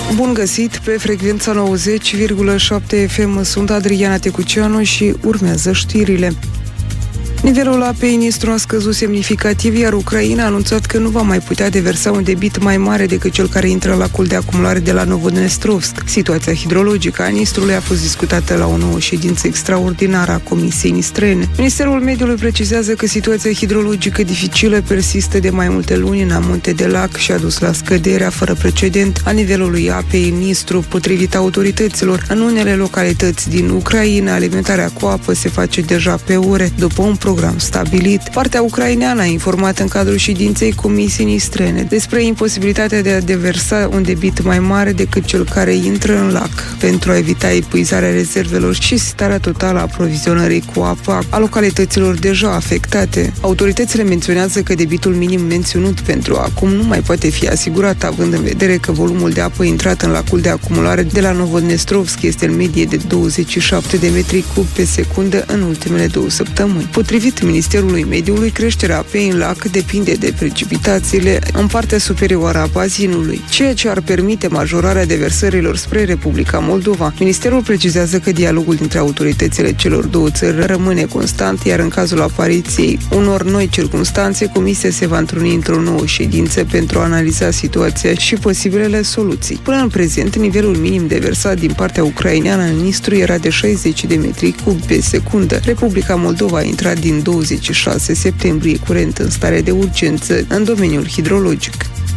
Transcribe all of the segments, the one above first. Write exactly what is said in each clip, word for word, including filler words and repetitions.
Bun găsit pe frecvența nouăzeci virgulă șapte F M. Sunt Adriana Tecuceanu și urmează știrile. Nivelul apei Nistru a scăzut semnificativ, iar Ucraina a anunțat că nu va mai putea deversa un debit mai mare decât cel care intră în lacul de acumulare de la Novodnestrovsk. Situația hidrologică a Nistrului a fost discutată la o nouă ședință extraordinară a Comisiei Nistrene. Ministerul Mediului precizează că situația hidrologică dificilă persistă de mai multe luni în amunte de lac și a dus la scăderea fără precedent a nivelului apei în Nistru. Potrivit autorităților, în unele localități din Ucraina, alimentarea cu apă se face deja pe ore, după un program stabilit. Partea ucraineană a informat în cadrul ședinței Comisiei Nistrene despre imposibilitatea de a deversa un debit mai mare decât cel care intră în lac, pentru a evita epuizarea rezervelor și starea totală a aprovizionării cu apă a localităților deja afectate. Autoritățile menționează că debitul minim menționat pentru acum nu mai poate fi asigurat, având în vedere că volumul de apă intrat în lacul de acumulare de la Novodnestrovsk este în medie de douăzeci și șapte de metri cub pe secundă în ultimele două săptămâni. Potrivit Ministerului Mediului, creșterea apei în lac depinde de precipitațiile în partea superioară a bazinului, ceea ce ar permite majorarea deversărilor spre Republica Moldova. Ministerul precizează că dialogul dintre autoritățile celor două țări rămâne constant, iar în cazul apariției unor noi circumstanțe, Comisia se va întruni într-o nouă ședință pentru a analiza situația și posibilele soluții. Până în prezent, nivelul minim deversat din partea ucraineană în Nistru era de șaizeci de metri cub pe secundă. Republica Moldova a intrat din douăzeci și șase septembrie curent în stare de urgență în domeniul hidrologic.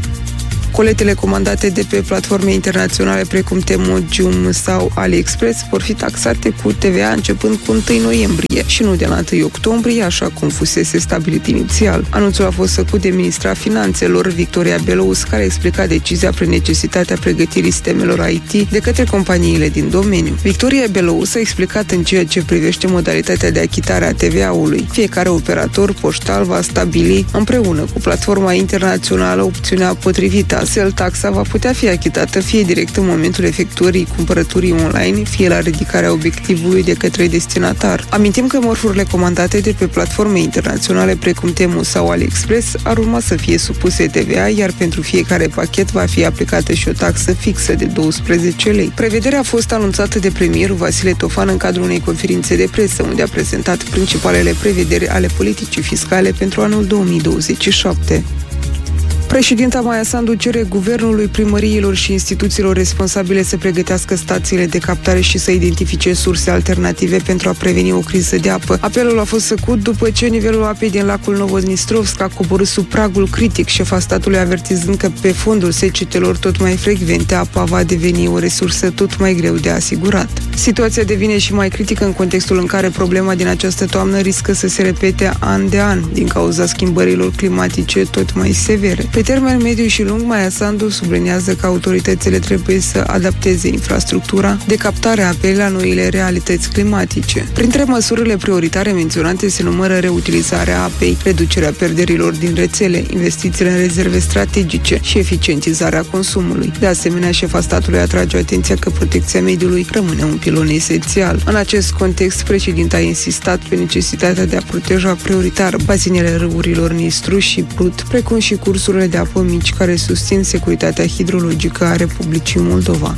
Coletele comandate de pe platforme internaționale precum Temu, Joom sau AliExpress vor fi taxate cu T V A începând cu întâi noiembrie și nu de la întâi octombrie, așa cum fusese stabilit inițial. Anunțul a fost făcut de ministra finanțelor Victoria Belousă, care a explicat decizia prin necesitatea pregătirii sistemelor I T de către companiile din domeniu. Victoria Belousă a explicat în ceea ce privește modalitatea de achitare a T V A-ului. Fiecare operator poștal va stabili împreună cu platforma internațională opțiunea potrivită. Astfel, taxa va putea fi achitată fie direct în momentul efectuării cumpărăturii online, fie la ridicarea obiectivului de către destinatar. Amintim că mărfurile comandate de pe platforme internaționale precum Temu sau AliExpress ar urma să fie supuse T V A, iar pentru fiecare pachet va fi aplicată și o taxă fixă de douăsprezece lei. Prevederea a fost anunțată de premierul Vasile Tofan în cadrul unei conferințe de presă, unde a prezentat principalele prevederi ale politicii fiscale pentru anul două mii douăzeci și șapte. Președinta Maia Sandu cere guvernului, primăriilor și instituțiilor responsabile să pregătească stațiile de captare și să identifice surse alternative pentru a preveni o criză de apă. Apelul a fost făcut după ce nivelul apei din lacul Novodnestrovsk a coborât sub pragul critic, șefa statului avertizând că pe fondul secetelor tot mai frecvente, apa va deveni o resursă tot mai greu de asigurat. Situația devine și mai critică în contextul în care problema din această toamnă riscă să se repete an de an din cauza schimbărilor climatice tot mai severe. Pe termen mediu și lung, Maia Sandu subliniază că autoritățile trebuie să adapteze infrastructura de captare a apei la noile realități climatice. Printre măsurile prioritare menționate se numără reutilizarea apei, reducerea pierderilor din rețele, investițiile în rezerve strategice și eficientizarea consumului. De asemenea, șefa statului atrage atenția că protecția mediului rămâne un pilon esențial. În acest context, președinta a insistat pe necesitatea de a proteja prioritar bazinele râurilor Nistru și Prut, precum și cursurile de apă mici care susțin securitatea hidrologică a Republicii Moldova.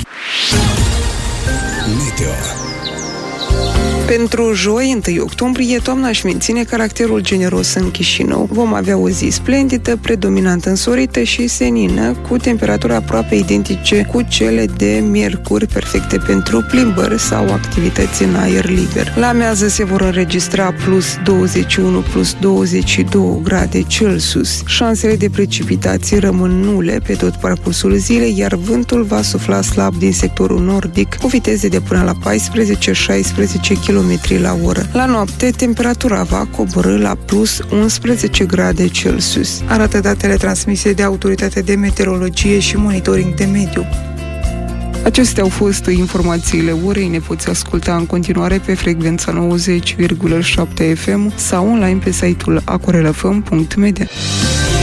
Meteo. Pentru joi, întâi octombrie, toamna își menține caracterul generos în Chișinău. Vom avea o zi splendidă, predominant însorită și senină, cu temperaturi aproape identice cu cele de miercuri, perfecte pentru plimbări sau activități în aer liber. La amiază se vor înregistra plus douăzeci și unu, plus douăzeci și doi grade Celsius. Șansele de precipitații rămân nule pe tot parcursul zilei, iar vântul va sufla slab din sectorul nordic, cu viteze de până la paisprezece șaisprezece kilometri la oră. La noapte, temperatura va coborî la plus unsprezece grade Celsius. Arată datele transmise de Autoritatea de Meteorologie și Monitoring de Mediu. Acestea au fost informațiile orei. Ne poți asculta în continuare pe frecvența nouăzeci virgulă șapte F M sau online pe site-ul acorelafm punct media.